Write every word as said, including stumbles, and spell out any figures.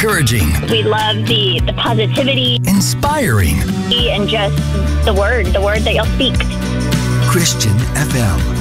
Encouraging. We love the, the positivity. Inspiring. And just the word, the word that you'll speak. Christian F M.